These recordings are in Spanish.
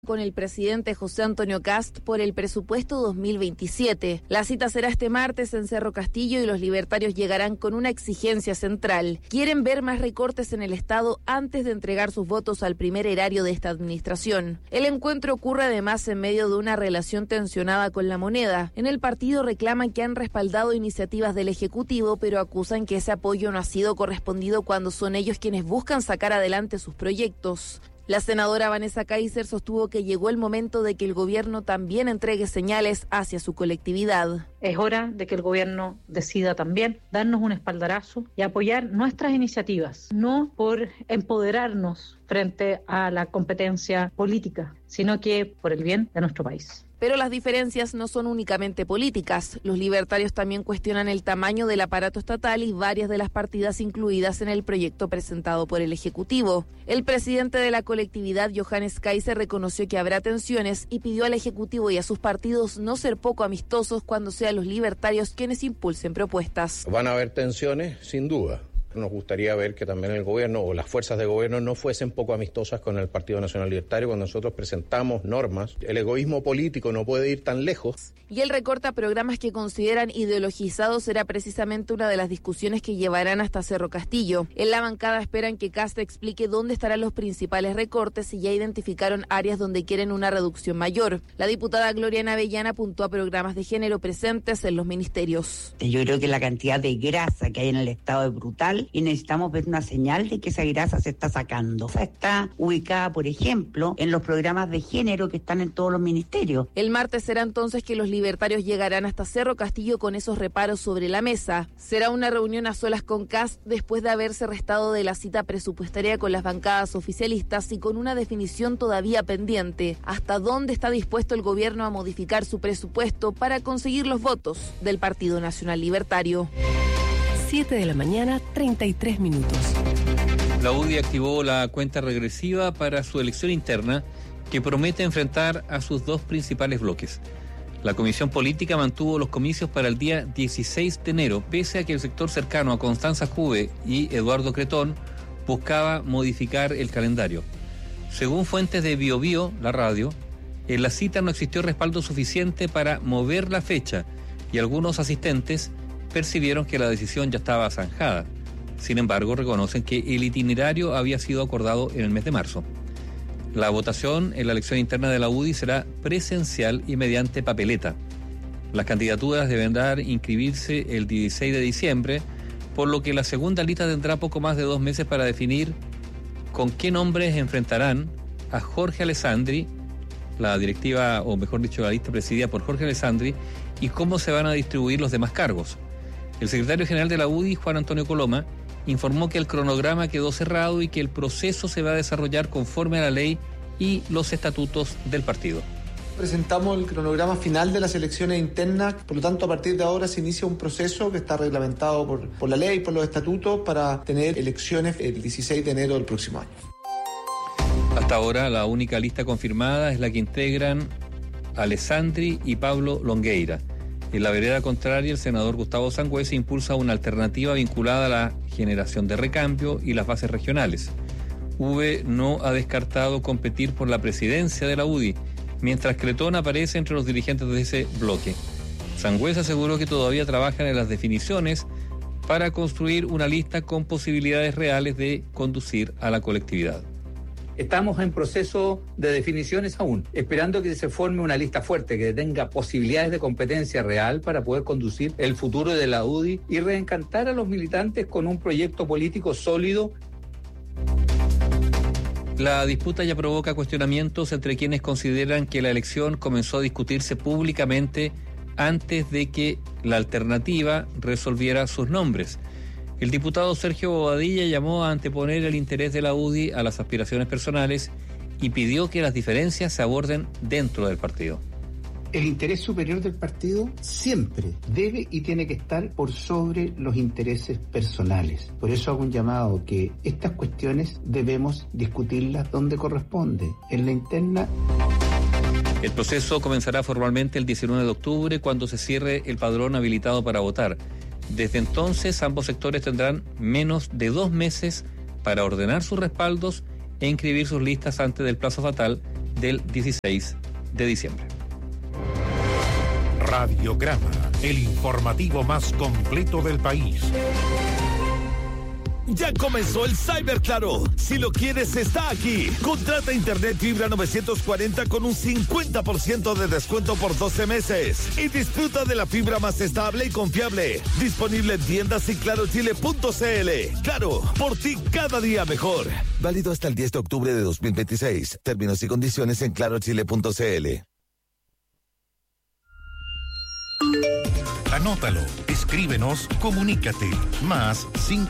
con el presidente José Antonio Kast por el presupuesto 2027. La cita será este martes en Cerro Castillo y los libertarios llegarán con una exigencia central. Quieren ver más recortes en el Estado antes de entregar sus votos al primer erario de esta administración. El encuentro ocurre además en medio de una relación tensionada con la moneda. En el partido reclaman que han respaldado iniciativas del Ejecutivo, pero acusan que ese apoyo no ha sido correspondido cuando son ellos quienes buscan sacar adelante sus proyectos. La senadora Vanessa Kaiser sostuvo que llegó el momento de que el gobierno también entregue señales hacia su colectividad. Es hora de que el gobierno decida también darnos un espaldarazo y apoyar nuestras iniciativas, no por empoderarnos frente a la competencia política, sino que por el bien de nuestro país. Pero las diferencias no son únicamente políticas. Los libertarios también cuestionan el tamaño del aparato estatal y varias de las partidas incluidas en el proyecto presentado por el Ejecutivo. El presidente de la colectividad, Johannes Kaiser, reconoció que habrá tensiones y pidió al Ejecutivo y a sus partidos no ser poco amistosos cuando sean los libertarios quienes impulsen propuestas. Van a haber tensiones, sin duda. Nos gustaría ver que también el gobierno o las fuerzas de gobierno no fuesen poco amistosas con el Partido Nacional Libertario cuando nosotros presentamos normas. El egoísmo político no puede ir tan lejos. Y el recorte a programas que consideran ideologizados será precisamente una de las discusiones que llevarán hasta Cerro Castillo. En la bancada esperan que Kast explique dónde estarán los principales recortes y ya identificaron áreas donde quieren una reducción mayor. La diputada Gloriana Avellana apuntó a programas de género presentes en los ministerios. Yo creo que la cantidad de grasa que hay en el Estado es brutal. Y necesitamos ver una señal de que esa grasa se está sacando. Está ubicada, por ejemplo, en los programas de género que están en todos los ministerios. El martes será entonces que los libertarios llegarán hasta Cerro Castillo con esos reparos sobre la mesa. Será una reunión a solas con Kast después de haberse restado de la cita presupuestaria con las bancadas oficialistas y con una definición todavía pendiente. ¿Hasta dónde está dispuesto el gobierno a modificar su presupuesto para conseguir los votos del Partido Nacional Libertario? 7 de la mañana, 33 minutos. La UDI activó la cuenta regresiva para su elección interna que promete enfrentar a sus dos principales bloques. La Comisión Política mantuvo los comicios para el día 16 de enero, pese a que el sector cercano a Constanza Juve y Eduardo Cretón buscaba modificar el calendario. Según fuentes de BioBio, la radio, en la cita no existió respaldo suficiente para mover la fecha y algunos asistentes percibieron que la decisión ya estaba zanjada. Sin embargo, reconocen que el itinerario había sido acordado en el mes de marzo. La votación en la elección interna de la UDI será presencial y mediante papeleta. Las candidaturas deberán inscribirse el 16 de diciembre, por lo que la segunda lista tendrá poco más de 2 meses para definir con qué nombres enfrentarán a Jorge Alessandri, la directiva, o mejor dicho, la lista presidida por Jorge Alessandri, y cómo se van a distribuir los demás cargos. El secretario general de la UDI, Juan Antonio Coloma, informó que el cronograma quedó cerrado y que el proceso se va a desarrollar conforme a la ley y los estatutos del partido. Presentamos el cronograma final de las elecciones internas, por lo tanto a partir de ahora se inicia un proceso que está reglamentado por la ley, por los estatutos, para tener elecciones el 16 de enero del próximo año. Hasta ahora la única lista confirmada es la que integran Alessandri y Pablo Longueira. En la vereda contraria, el senador Gustavo Sangüesa impulsa una alternativa vinculada a la generación de recambio y las bases regionales. V no ha descartado competir por la presidencia de la UDI, mientras Cretón aparece entre los dirigentes de ese bloque. Sangüesa aseguró que todavía trabajan en las definiciones para construir una lista con posibilidades reales de conducir a la colectividad. Estamos en proceso de definiciones aún, esperando que se forme una lista fuerte, que tenga posibilidades de competencia real para poder conducir el futuro de la UDI y reencantar a los militantes con un proyecto político sólido. La disputa ya provoca cuestionamientos entre quienes consideran que la elección comenzó a discutirse públicamente antes de que la alternativa resolviera sus nombres. El diputado Sergio Bobadilla llamó a anteponer el interés de la UDI a las aspiraciones personales y pidió que las diferencias se aborden dentro del partido. El interés superior del partido siempre debe y tiene que estar por sobre los intereses personales. Por eso hago un llamado que estas cuestiones debemos discutirlas donde corresponde, en la interna. El proceso comenzará formalmente el 19 de octubre cuando se cierre el padrón habilitado para votar. Desde entonces, ambos sectores tendrán menos de 2 meses para ordenar sus respaldos e inscribir sus listas antes del plazo fatal del 16 de diciembre. Radiograma, el informativo más completo del país. Ya comenzó el Cyber Claro. Si lo quieres, está aquí. Contrata Internet Fibra 940 con un 50% de descuento por 12 meses. Y disfruta de la fibra más estable y confiable. Disponible en tiendas y clarochile.cl. Claro, por ti cada día mejor. Válido hasta el 10 de octubre de 2026. Términos y condiciones en clarochile.cl. Anótalo, escríbenos, comunícate. Más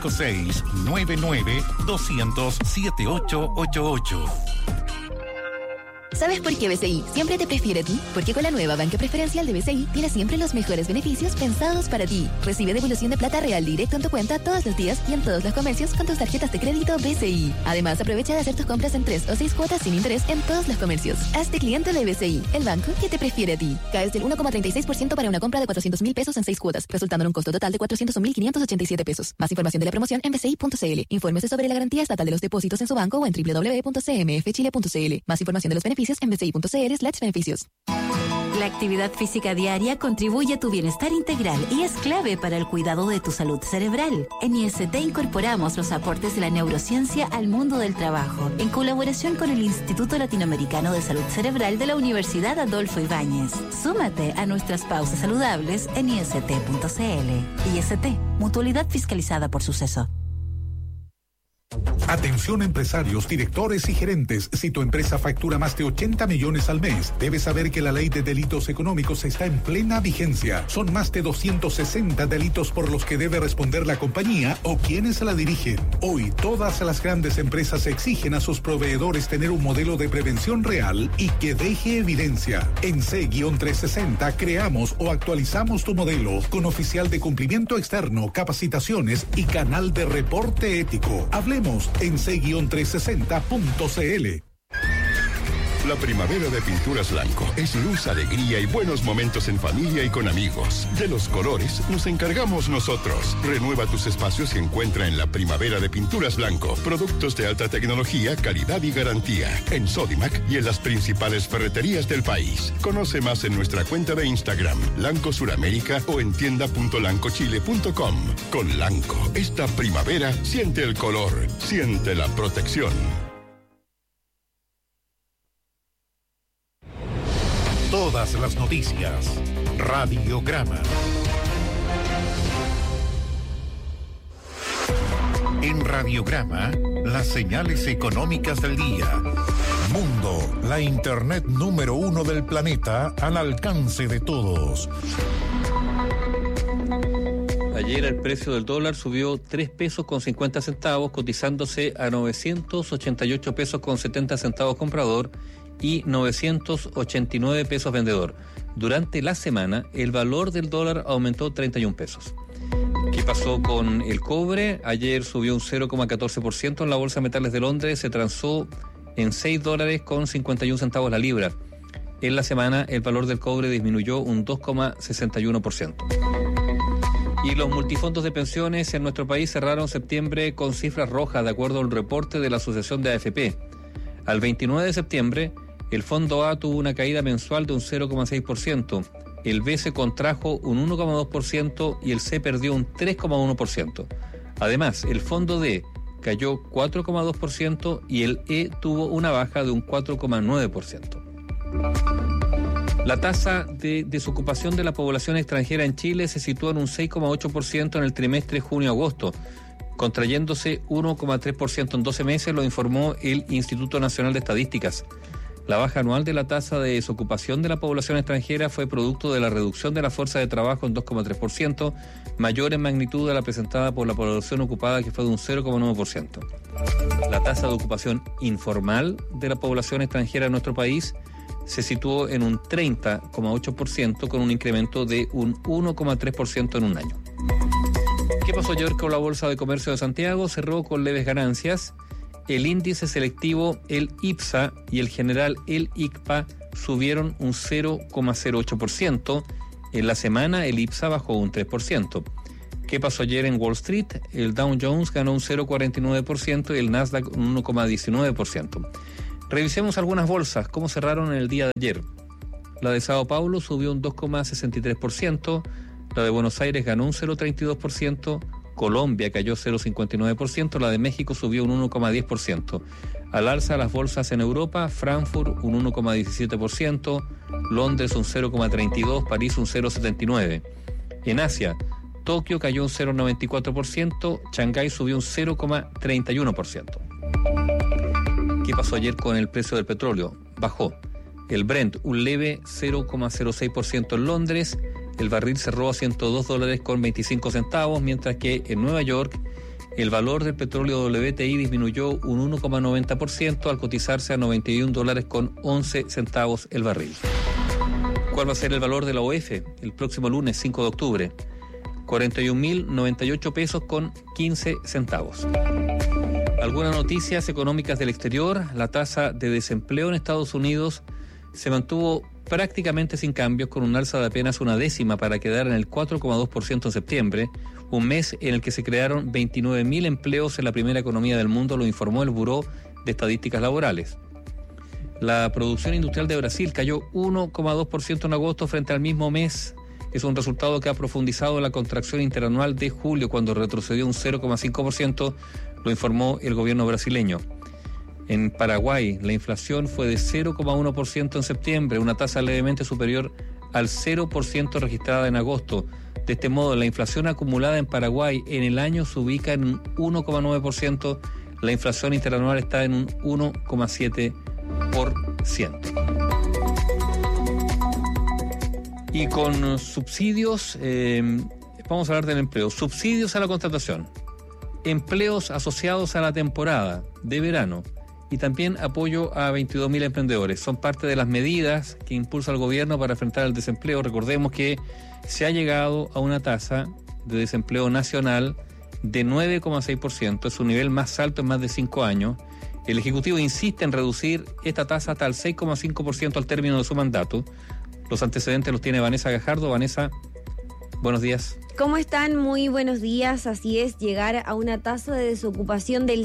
5699-200-7888. ¿Sabes por qué BCI siempre te prefiere a ti? Porque con la nueva banca preferencial de BCI tienes siempre los mejores beneficios pensados para ti. Recibe devolución de plata real directo en tu cuenta todos los días y en todos los comercios con tus tarjetas de crédito BCI. Además, aprovecha de hacer tus compras en 3 o 6 cuotas sin interés en todos los comercios. Hazte cliente de BCI, el banco que te prefiere a ti. Caes del 1,36% para una compra de 400,000 pesos en 6 cuotas, resultando en un costo total de 401,587 pesos. Más información de la promoción en bci.cl. Infórmese sobre la garantía estatal de los depósitos en su banco o en www.cmfchile.cl. Más información de los beneficios en bci.cl/beneficios. La actividad física diaria contribuye a tu bienestar integral y es clave para el cuidado de tu salud cerebral. En IST incorporamos los aportes de la neurociencia al mundo del trabajo, en colaboración con el Instituto Latinoamericano de Salud Cerebral de la Universidad Adolfo Ibáñez. Súmate a nuestras pausas saludables en ist.cl. IST, mutualidad fiscalizada por Suceso. Atención empresarios, directores y gerentes. Si tu empresa factura más de 80 millones al mes, debes saber que la ley de delitos económicos está en plena vigencia. Son más de 260 delitos por los que debe responder la compañía o quienes la dirigen. Hoy, todas las grandes empresas exigen a sus proveedores tener un modelo de prevención real y que deje evidencia. En C-360 creamos o actualizamos tu modelo con oficial de cumplimiento externo, capacitaciones y canal de reporte ético. Hablemos en c-360.cl. La primavera de Pinturas Blanco es luz, alegría y buenos momentos en familia y con amigos. De los colores nos encargamos nosotros. Renueva tus espacios y encuentra en la primavera de Pinturas Blanco productos de alta tecnología, calidad y garantía. En Sodimac y en las principales ferreterías del país. Conoce más en nuestra cuenta de Instagram, Lanco Suramérica, o en tienda.lancochile.com. Con Lanco, esta primavera siente el color, siente la protección. Todas las noticias. Radiograma. En Radiograma, las señales económicas del día. Mundo, la internet número 1 del planeta al alcance de todos. Ayer el precio del dólar subió 3 pesos con 50 centavos, cotizándose a 988 pesos con 70 centavos comprador y 989 pesos vendedor. Durante la semana, el valor del dólar aumentó 31 pesos. ¿Qué pasó con el cobre? Ayer subió un 0,14% en la Bolsa de Metales de Londres, se transó en $6 con 51 centavos la libra. En la semana, el valor del cobre disminuyó un 2,61%. Y los multifondos de pensiones en nuestro país cerraron septiembre con cifras rojas, de acuerdo al reporte de la Asociación de AFP. Al 29 de septiembre, el Fondo A tuvo una caída mensual de un 0,6%, el B se contrajo un 1,2% y el C perdió un 3,1%. Además, el Fondo D cayó 4,2% y el E tuvo una baja de un 4,9%. La tasa de desocupación de la población extranjera en Chile se sitúa en un 6,8% en el trimestre junio-agosto, contrayéndose 1,3% en 12 meses, lo informó el Instituto Nacional de Estadísticas. La baja anual de la tasa de desocupación de la población extranjera fue producto de la reducción de la fuerza de trabajo en 2,3%, mayor en magnitud de la presentada por la población ocupada, que fue de un 0,9%. La tasa de ocupación informal de la población extranjera en nuestro país se situó en un 30,8%, con un incremento de un 1,3% en un año. ¿Qué pasó ayer con la Bolsa de Comercio de Santiago? Cerró con leves ganancias. El índice selectivo, el IPSA, y el general, el ICPA, subieron un 0,08%. En la semana, el IPSA bajó un 3%. ¿Qué pasó ayer en Wall Street? El Dow Jones ganó un 0,49% y el Nasdaq un 1,19%. Revisemos algunas bolsas, cómo cerraron en el día de ayer. La de Sao Paulo subió un 2,63%, la de Buenos Aires ganó un 0,32%, Colombia cayó 0,59%, la de México subió un 1,10%. Al alza las bolsas en Europa, Frankfurt un 1,17%, Londres un 0,32%, París un 0,79%. En Asia, Tokio cayó un 0,94%, Shanghái subió un 0,31%. ¿Qué pasó ayer con el precio del petróleo? Bajó. El Brent, un leve 0,06% en Londres. El barril cerró a $102.25, mientras que en Nueva York el valor del petróleo WTI disminuyó un 1,90% al cotizarse a $91.11 el barril. ¿Cuál va a ser el valor de la OF el próximo lunes 5 de octubre? 41.098 pesos con 15 centavos. Algunas noticias económicas del exterior. La tasa de desempleo en Estados Unidos se mantuvo prácticamente sin cambios, con un alza de apenas una décima para quedar en el 4,2% en septiembre, un mes en el que se crearon 29.000 empleos en la primera economía del mundo, lo informó el Buró de Estadísticas Laborales. La producción industrial de Brasil cayó 1,2% en agosto frente al mismo mes. Es un resultado que ha profundizado la contracción interanual de julio, cuando retrocedió un 0,5%, lo informó el gobierno brasileño. En Paraguay, la inflación fue de 0,1% en septiembre, una tasa levemente superior al 0% registrada en agosto. De este modo, la inflación acumulada en Paraguay en el año se ubica en un 1,9%, la inflación interanual está en un 1,7%. Y con subsidios, vamos a hablar del empleo. Subsidios a la contratación, empleos asociados a la temporada de verano y también apoyo a 22.000 emprendedores. Son parte de las medidas que impulsa el gobierno para enfrentar el desempleo. Recordemos que se ha llegado a una tasa de desempleo nacional de 9,6%, es su nivel más alto en más de 5 años. El Ejecutivo insiste en reducir esta tasa hasta el 6,5% al término de su mandato. Los antecedentes los tiene Vanessa Gajardo. Vanessa, buenos días. ¿Cómo están? Muy buenos días. Así es, llegar a una tasa de desocupación del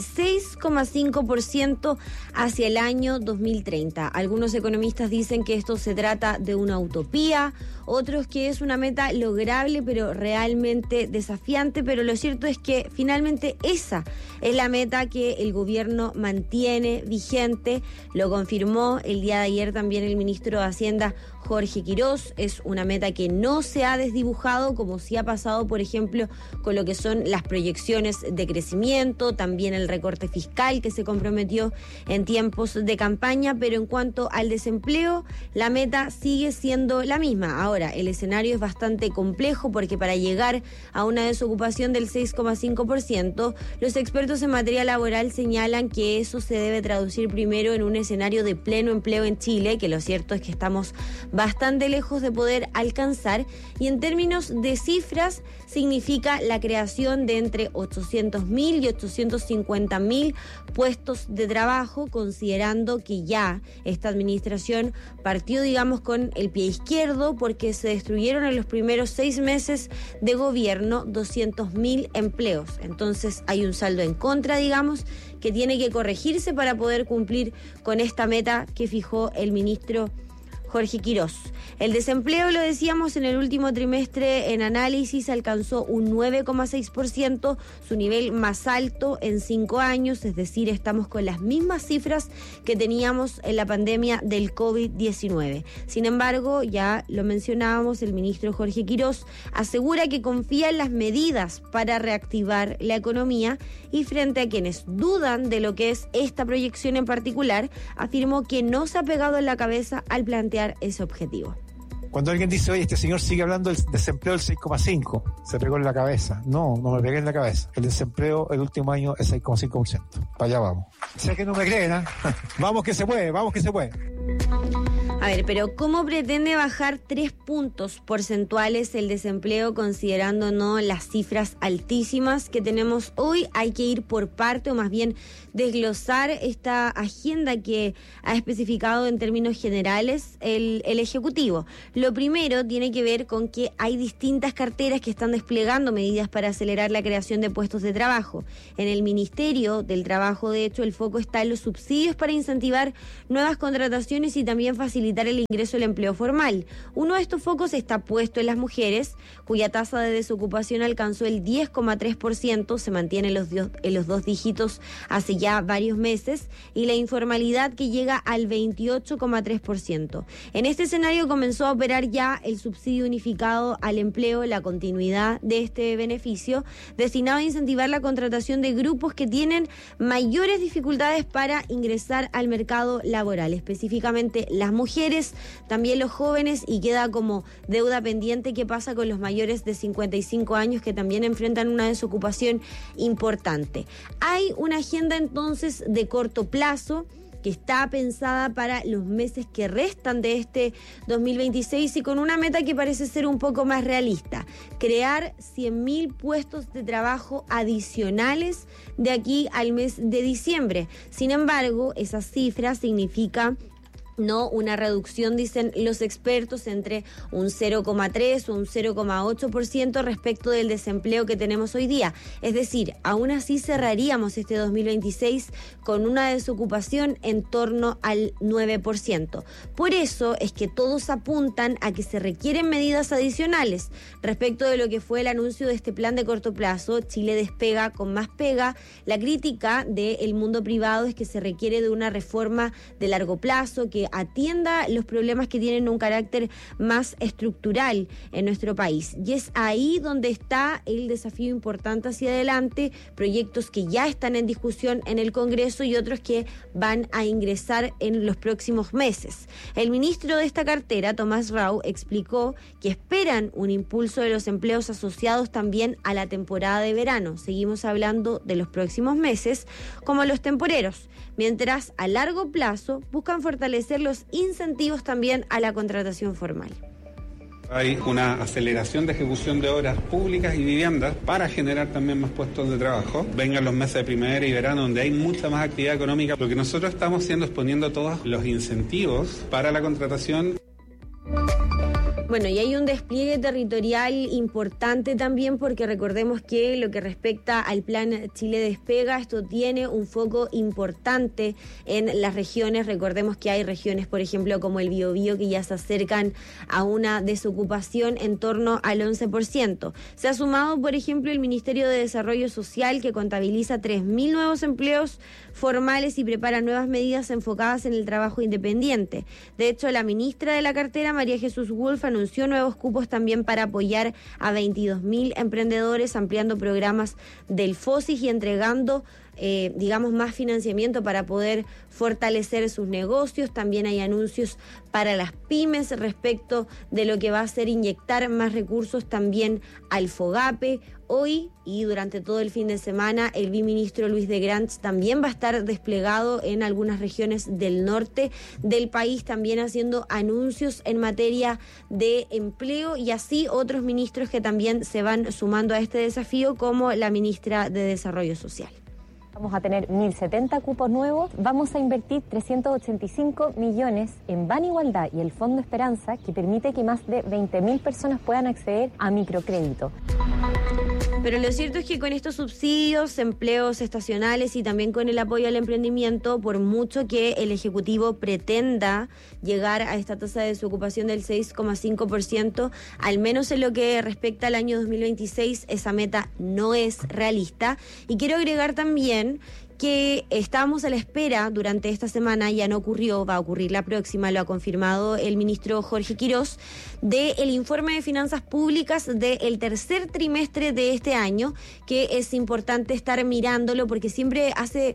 6,5% hacia el año 2030. Algunos economistas dicen que esto se trata de una utopía, otros que es una meta lograble pero realmente desafiante, pero lo cierto es que finalmente esa es la meta que el gobierno mantiene vigente. Lo confirmó el día de ayer también el ministro de Hacienda, Jorge Quirós. Es una meta que no se ha desdibujado, como sí ha pasado, por ejemplo, con lo que son las proyecciones de crecimiento, también el recorte fiscal que se comprometió en tiempos de campaña, pero en cuanto al desempleo, la meta sigue siendo la misma. Ahora, el escenario es bastante complejo porque para llegar a una desocupación del 6,5%, los expertos en materia laboral señalan que eso se debe traducir primero en un escenario de pleno empleo en Chile, que lo cierto es que estamos bastante lejos de poder alcanzar, y en términos de cifras significa la creación de entre 800.000 y 850.000 puestos de trabajo, considerando que ya esta administración partió, digamos, con el pie izquierdo, porque se destruyeron en los primeros 6 meses de gobierno 200.000 empleos. Entonces hay un saldo en contra, digamos, que tiene que corregirse para poder cumplir con esta meta que fijó el ministro Jorge Quirós. El desempleo, lo decíamos, en el último trimestre en análisis alcanzó un 9,6%, su nivel más alto en 5 años, es decir, estamos con las mismas cifras que teníamos en la pandemia del COVID-19. Sin embargo, ya lo mencionábamos, el ministro Jorge Quirós asegura que confía en las medidas para reactivar la economía, y frente a quienes dudan de lo que es esta proyección en particular, afirmó que no se ha pegado en la cabeza al plantear ese objetivo. Cuando alguien dice, oye, este señor sigue hablando del desempleo del 6,5%, se pegó en la cabeza. No me pegué en la cabeza. El desempleo el último año es 6,5%. Para allá vamos. Sé que no me creen, ¿eh? Vamos que se puede, vamos que se puede. A ver, pero ¿cómo pretende bajar 3 puntos porcentuales el desempleo considerando no las cifras altísimas que tenemos hoy? Hay que ir por parte, o más bien desglosar esta agenda que ha especificado en términos generales el Ejecutivo. Lo primero tiene que ver con que hay distintas carteras que están desplegando medidas para acelerar la creación de puestos de trabajo. En el Ministerio del Trabajo, de hecho, el foco está en los subsidios para incentivar nuevas contrataciones y también facilitar el ingreso al empleo formal. Uno de estos focos está puesto en las mujeres, cuya tasa de desocupación alcanzó el 10,3%, se mantiene en los dos dígitos hace ya varios meses, y la informalidad que llega al 28,3%. En este escenario comenzó a operar ya el subsidio unificado al empleo, la continuidad de este beneficio, destinado a incentivar la contratación de grupos que tienen mayores dificultades para ingresar al mercado laboral, específicamente las mujeres, también los jóvenes, y queda como deuda pendiente qué pasa con los mayores de 55 años que también enfrentan una desocupación importante. Hay una agenda entonces de corto plazo que está pensada para los meses que restan de este 2026 y con una meta que parece ser un poco más realista: crear 100.000 puestos de trabajo adicionales de aquí al mes de diciembre. Sin embargo, esa cifra significa no una reducción, dicen los expertos, entre un 0,3 o un 0,8% respecto del desempleo que tenemos hoy día. Es decir, aún así cerraríamos este 2026 con una desocupación en torno al 9%. Por eso es que todos apuntan a que se requieren medidas adicionales. Respecto de lo que fue el anuncio de este plan de corto plazo, Chile despega con más pega. La crítica del mundo privado es que se requiere de una reforma de largo plazo que atienda los problemas que tienen un carácter más estructural en nuestro país. Y es ahí donde está el desafío importante hacia adelante, proyectos que ya están en discusión en el Congreso y otros que van a ingresar en los próximos meses. El ministro de esta cartera, Tomás Rau, explicó que esperan un impulso de los empleos asociados también a la temporada de verano. Seguimos hablando de los próximos meses como los temporeros, mientras a largo plazo buscan fortalecer los incentivos también a la contratación formal. Hay una aceleración de ejecución de obras públicas y viviendas para generar también más puestos de trabajo. Vengan los meses de primavera y verano donde hay mucha más actividad económica. Lo que nosotros estamos haciendo es poniendo todos los incentivos para la contratación. Bueno, y hay un despliegue territorial importante también, porque recordemos que lo que respecta al plan Chile Despega, esto tiene un foco importante en las regiones. Recordemos que hay regiones, por ejemplo, como el Biobío, que ya se acercan a una desocupación en torno al 11%. Se ha sumado, por ejemplo, el Ministerio de Desarrollo Social, que contabiliza 3.000 nuevos empleos formales y prepara nuevas medidas enfocadas en el trabajo independiente. De hecho, la ministra de la cartera, María Jesús Wolf, anunció nuevos cupos también para apoyar a 22.000 emprendedores, ampliando programas del FOSIG y entregando más financiamiento para poder fortalecer sus negocios. También hay anuncios para las pymes respecto de lo que va a ser inyectar más recursos también al FOGAPE. Hoy y durante todo el fin de semana, el viceministro Luis de Grants también va a estar desplegado en algunas regiones del norte del país, también haciendo anuncios en materia de empleo, y así otros ministros que también se van sumando a este desafío, como la ministra de Desarrollo Social. Vamos a tener 1.070 cupos nuevos, vamos a invertir 385 millones en Ban Igualdad y el Fondo Esperanza, que permite que más de 20.000 personas puedan acceder a microcrédito. Pero lo cierto es que con estos subsidios, empleos estacionales y también con el apoyo al emprendimiento, por mucho que el Ejecutivo pretenda llegar a esta tasa de desocupación del 6,5%, al menos en lo que respecta al año 2026, esa meta no es realista. Y quiero agregar también que estábamos a la espera durante esta semana, ya no ocurrió, va a ocurrir la próxima, lo ha confirmado el ministro Jorge Quirós, del informe de finanzas públicas del tercer trimestre de este año, que es importante estar mirándolo porque siempre hace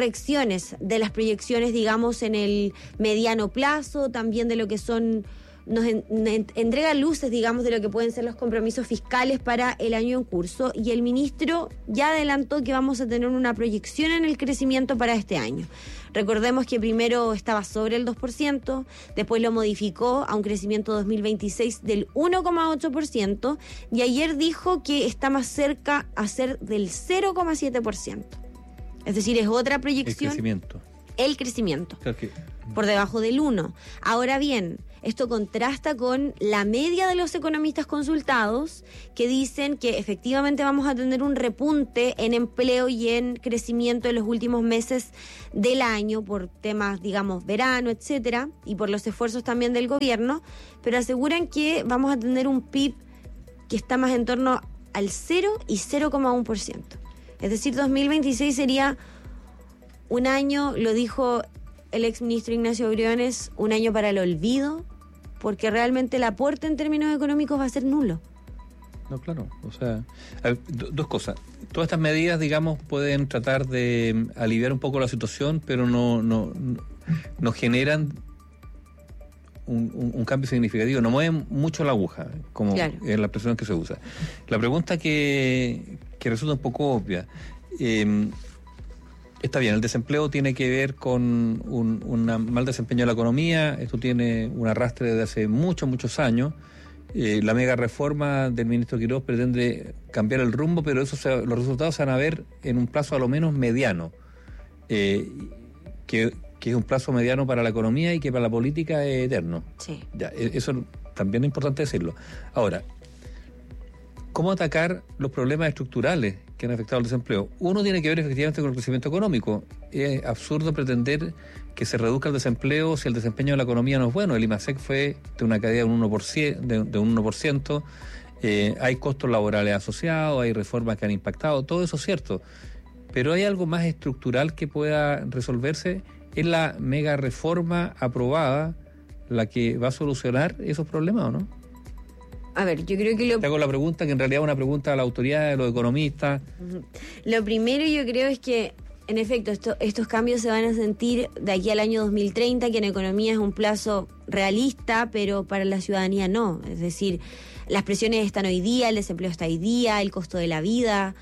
correcciones de las proyecciones, digamos, en el mediano plazo, también de lo que son nos entrega luces, digamos, de lo que pueden ser los compromisos fiscales para el año en curso, y el ministro ya adelantó que vamos a tener una proyección en el crecimiento para este año. Recordemos que primero estaba sobre el 2%, después lo modificó a un crecimiento 2026 del 1,8%, y ayer dijo que está más cerca a ser del 0,7%. Es decir, es otra proyección. El crecimiento. Claro que... por debajo del 1. Ahora bien, esto contrasta con la media de los economistas consultados, que dicen que efectivamente vamos a tener un repunte en empleo y en crecimiento en los últimos meses del año por temas, digamos, verano, etcétera, y por los esfuerzos también del gobierno, pero aseguran que vamos a tener un PIB que está más en torno al 0 y 0,1%. Es decir, 2026 sería un año, lo dijo el exministro Ignacio Briones, un año para el olvido, porque realmente el aporte en términos económicos va a ser nulo. No, claro. O sea, dos cosas. Todas estas medidas, digamos, pueden tratar de aliviar un poco la situación, pero no generan un cambio significativo, no mueven mucho la aguja, como claro. Es la expresión que se usa. La pregunta que resulta un poco obvia, está bien, el desempleo tiene que ver con un mal desempeño de la economía, esto tiene un arrastre desde hace muchos años. La mega reforma del ministro Quirós pretende cambiar el rumbo, pero los resultados se van a ver en un plazo a lo menos mediano, que es un plazo mediano para la economía y que para la política es eterno. Sí. Ya, eso también es importante decirlo. Ahora, ¿cómo atacar los problemas estructurales que han afectado al desempleo? Uno tiene que ver efectivamente con el crecimiento económico. Es absurdo pretender que se reduzca el desempleo si el desempeño de la economía no es bueno. El IMASEC fue de una caída de un 1%, hay costos laborales asociados, hay reformas que han impactado, todo eso es cierto. Pero hay algo más estructural que pueda resolverse. ¿Es la mega reforma aprobada la que va a solucionar esos problemas o no? A ver, yo creo que Te hago la pregunta, que en realidad es una pregunta a la autoridad, de los economistas. Lo primero yo creo es que, en efecto, estos cambios se van a sentir de aquí al año 2030, que en economía es un plazo realista, pero para la ciudadanía no. Es decir, las presiones están hoy día, el desempleo está hoy día, el costo de la vida.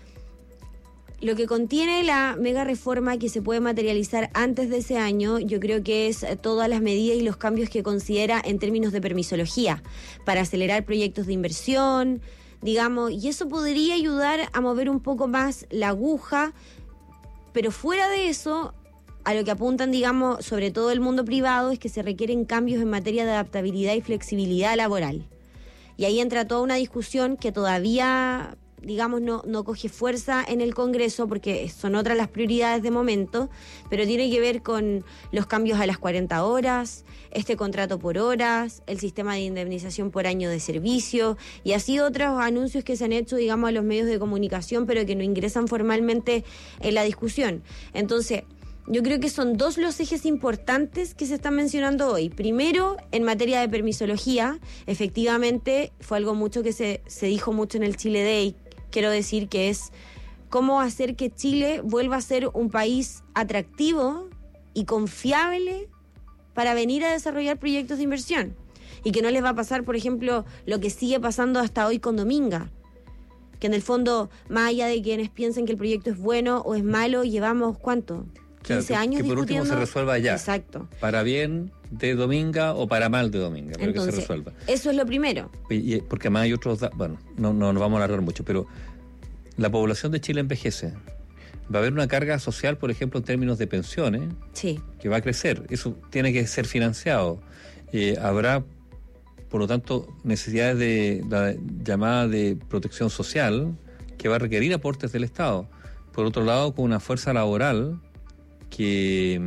Lo que contiene la mega reforma que se puede materializar antes de ese año, yo creo que es todas las medidas y los cambios que considera en términos de permisología, para acelerar proyectos de inversión, digamos, y eso podría ayudar a mover un poco más la aguja, pero fuera de eso, a lo que apuntan, digamos, sobre todo el mundo privado, es que se requieren cambios en materia de adaptabilidad y flexibilidad laboral. Y ahí entra toda una discusión que todavía, digamos, no coge fuerza en el Congreso, porque son otras las prioridades de momento, pero tiene que ver con los cambios a las 40 horas, este contrato por horas, el sistema de indemnización por año de servicio, y así otros anuncios que se han hecho, digamos, a los medios de comunicación, pero que no ingresan formalmente en la discusión. Entonces, yo creo que son dos los ejes importantes que se están mencionando hoy. Primero, en materia de permisología, efectivamente, fue algo mucho que se dijo mucho en el Chile Day. Quiero decir que es cómo hacer que Chile vuelva a ser un país atractivo y confiable para venir a desarrollar proyectos de inversión. Y que no les va a pasar, por ejemplo, lo que sigue pasando hasta hoy con Dominga. Que en el fondo, más allá de quienes piensen que el proyecto es bueno o es malo, llevamos, ¿cuánto? 15 años que por discutiendo. Último se resuelva ya. Exacto. Para bien de Dominga o para mal de Dominga, pero entonces, que se resuelva. Eso es lo primero. Porque además hay otros, bueno, no nos vamos a alargar mucho, pero la población de Chile envejece. Va a haber una carga social, por ejemplo, en términos de pensiones, sí, que va a crecer. Eso tiene que ser financiado. Habrá, por lo tanto, necesidades de la llamada de protección social, que va a requerir aportes del Estado. Por otro lado, con una fuerza laboral que,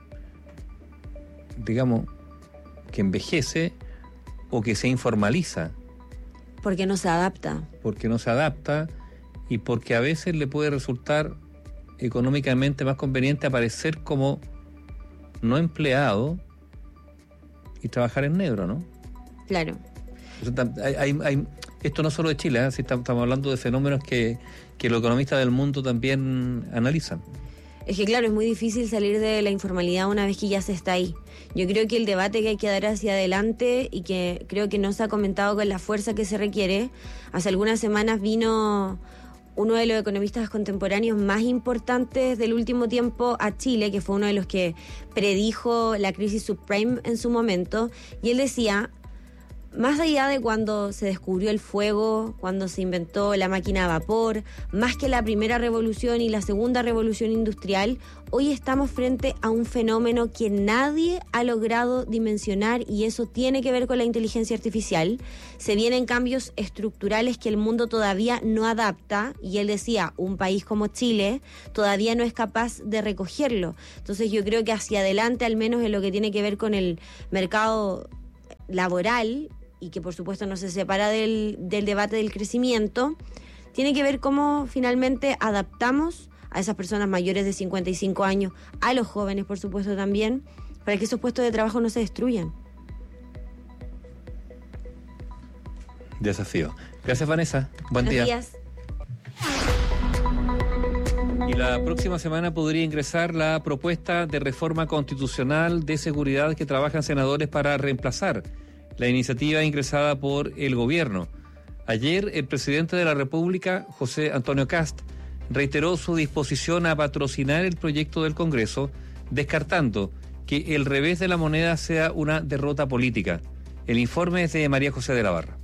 digamos, que envejece o que se informaliza. Porque no se adapta. Porque no se adapta y porque a veces le puede resultar económicamente más conveniente aparecer como no empleado y trabajar en negro, ¿no? Claro. Esto no solo de Chile, ¿eh? Si estamos hablando de fenómenos que los economistas del mundo también analizan. Es que claro, es muy difícil salir de la informalidad una vez que ya se está ahí. Yo creo que el debate que hay que dar hacia adelante y que creo que no se ha comentado con la fuerza que se requiere, hace algunas semanas vino uno de los economistas contemporáneos más importantes del último tiempo a Chile, que fue uno de los que predijo la crisis subprime en su momento, y él decía, más allá de cuando se descubrió el fuego, cuando se inventó la máquina a vapor, más que la primera revolución y la segunda revolución industrial, hoy estamos frente a un fenómeno que nadie ha logrado dimensionar, y eso tiene que ver con la inteligencia artificial. Se vienen cambios estructurales que el mundo todavía no adapta, y él decía, un país como Chile todavía no es capaz de recogerlo. Entonces yo creo que hacia adelante, al menos en lo que tiene que ver con el mercado laboral, y que por supuesto no se separa del debate del crecimiento, tiene que ver cómo finalmente adaptamos a esas personas mayores de 55 años, a los jóvenes por supuesto también, para que esos puestos de trabajo no se destruyan. Desafío. Gracias, Vanessa. Buen día. Buenos días. Y la próxima semana podría ingresar la propuesta de reforma constitucional de seguridad que trabajan senadores para reemplazar la iniciativa ingresada por el gobierno. Ayer, el presidente de la República, José Antonio Kast, reiteró su disposición a patrocinar el proyecto del Congreso, descartando que el revés de la moneda sea una derrota política. El informe es de María José de la Barra.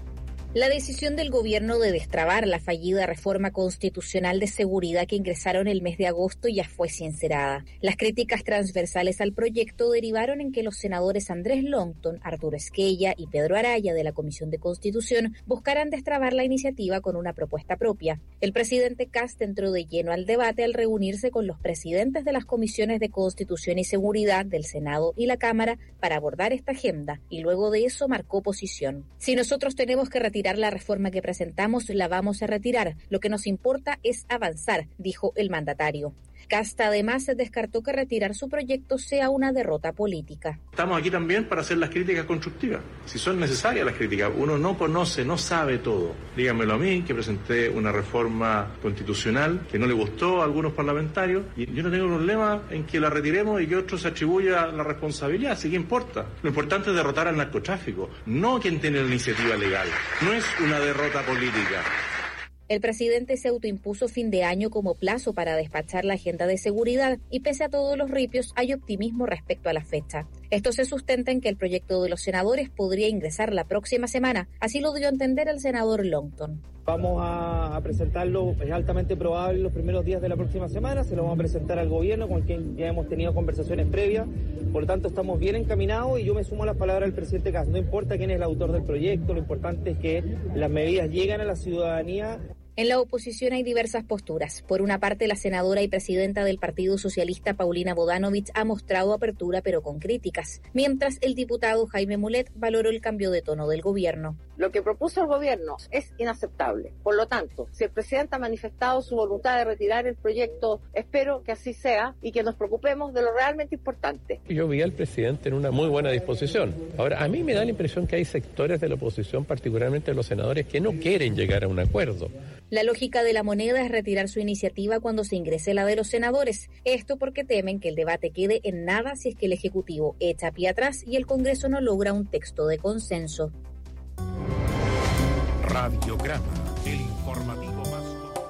La decisión del gobierno de destrabar la fallida reforma constitucional de seguridad que ingresaron el mes de agosto ya fue sincerada. Las críticas transversales al proyecto derivaron en que los senadores Andrés Longton, Arturo Esquella y Pedro Araya de la Comisión de Constitución buscaran destrabar la iniciativa con una propuesta propia. El presidente Kast entró de lleno al debate al reunirse con los presidentes de las comisiones de Constitución y Seguridad del Senado y la Cámara para abordar esta agenda, y luego de eso marcó posición. Si nosotros tenemos que retirar la reforma que presentamos, la vamos a retirar. Lo que nos importa es avanzar, dijo el mandatario. Kast además descartó que retirar su proyecto sea una derrota política. Estamos aquí también para hacer las críticas constructivas, si son necesarias las críticas. Uno no conoce, no sabe todo. Díganmelo a mí, que presenté una reforma constitucional que no le gustó a algunos parlamentarios, y yo no tengo problema en que la retiremos y que otros se atribuya la responsabilidad, ¿sí? ¿Qué importa? Lo importante es derrotar al narcotráfico, no quien tiene la iniciativa legal. No es una derrota política. El presidente se autoimpuso fin de año como plazo para despachar la agenda de seguridad, y pese a todos los ripios hay optimismo respecto a la fecha. Esto se sustenta en que el proyecto de los senadores podría ingresar la próxima semana, así lo dio a entender el senador Longton. Vamos a presentarlo, es altamente probable, los primeros días de la próxima semana. Se lo vamos a presentar al gobierno, con quien ya hemos tenido conversaciones previas. Por lo tanto, estamos bien encaminados, y yo me sumo a las palabras del presidente Kast. No importa quién es el autor del proyecto, lo importante es que las medidas lleguen a la ciudadanía. En la oposición hay diversas posturas. Por una parte, la senadora y presidenta del Partido Socialista, Paulina Bodanovich, ha mostrado apertura pero con críticas, mientras el diputado Jaime Mulet valoró el cambio de tono del gobierno. Lo que propuso el gobierno es inaceptable. Por lo tanto, si el presidente ha manifestado su voluntad de retirar el proyecto, espero que así sea y que nos preocupemos de lo realmente importante. Yo vi al presidente en una muy buena disposición. Ahora, a mí me da la impresión que hay sectores de la oposición, particularmente los senadores, que no quieren llegar a un acuerdo. La lógica de la moneda es retirar su iniciativa cuando se ingrese la de los senadores. Esto porque temen que el debate quede en nada si es que el Ejecutivo echa pie atrás y el Congreso no logra un texto de consenso. Radiograma, el informativo más